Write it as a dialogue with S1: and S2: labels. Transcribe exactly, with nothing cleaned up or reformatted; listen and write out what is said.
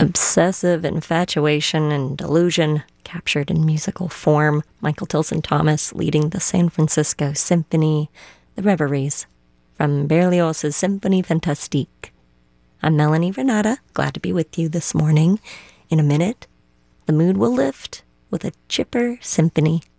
S1: Obsessive infatuation and delusion captured in musical form. Michael Tilson Thomas leading the San Francisco Symphony, the Reveries, from Berlioz's Symphonie Fantastique. I'm Melanie Renata, glad to be with you this morning. In a minute, the mood will lift with a chipper symphony